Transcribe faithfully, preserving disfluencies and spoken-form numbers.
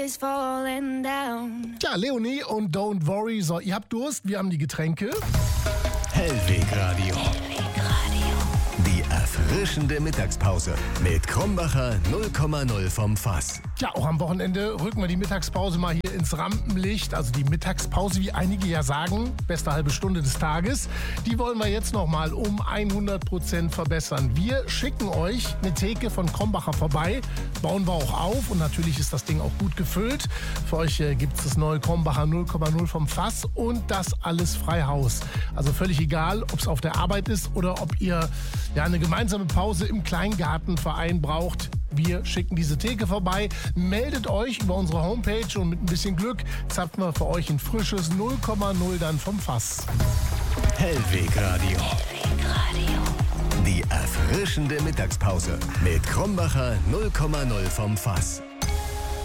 is falling down. Tja, Leonie und Don't Worry. So, ihr habt Durst, wir haben die Getränke. Hellweg Radio. Die erfrischende Mittagspause mit Krombacher null Komma null vom Fass. Tja, auch am Wochenende rücken wir die Mittagspause mal hier ins Rampenlicht. Also die Mittagspause, wie einige ja sagen, beste halbe Stunde des Tages. Die wollen wir jetzt nochmal um hundert Prozent verbessern. Wir schicken euch eine Theke von Krombacher vorbei, bauen wir auch auf und natürlich ist das Ding auch gut gefüllt. Für euch äh, gibt es das neue Krombacher null Komma null vom Fass und das alles frei Haus. Also völlig egal, ob es auf der Arbeit ist oder ob ihr ja eine gemeinsame Pause im Kleingartenverein braucht. Wir schicken diese Theke vorbei. Meldet euch über unsere Homepage und mit ein bisschen Glück zapfen wir für euch ein frisches null Komma null dann vom Fass. Hellweg Radio. Die erfrischende Mittagspause mit Krombacher null Komma null vom Fass.